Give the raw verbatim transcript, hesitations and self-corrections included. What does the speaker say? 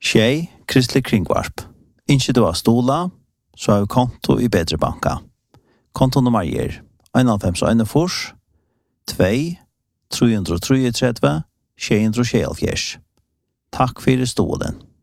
Tjej, Kristelig Kringvarp. Ikke du har stola, så har vi konto i Bedre Banka. Kontonummer er en fem en fors, to, tre tre tre, tre, sju tre sju. Takk for stolen.